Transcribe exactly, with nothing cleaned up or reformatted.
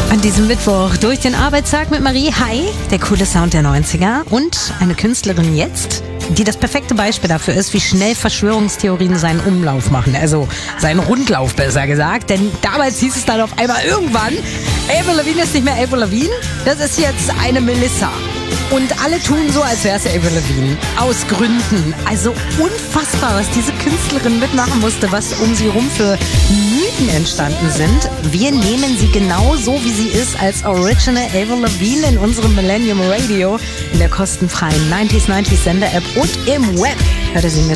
An diesem Mittwoch durch den Arbeitstag mit Marie. Hi, der coole Sound der neunziger und eine Künstlerin jetzt, die das perfekte Beispiel dafür ist, wie schnell Verschwörungstheorien seinen Umlauf machen. Also seinen Rundlauf, besser gesagt. Denn damals hieß es dann auf einmal irgendwann, Avril Lavigne ist nicht mehr Avril Lavigne, das ist jetzt eine Melissa. Und alle tun so, als wäre es Avril Lavigne. Aus Gründen. Also unfassbar, was diese Künstlerin mitmachen musste, was um sie rum für Mythen entstanden sind. Wir nehmen sie genau so, wie sie ist, als Original Avril Lavigne in unserem Millennium Radio, in der kostenfreien neunzig neunzig Sender-App und im Web. Hört ihr sie mit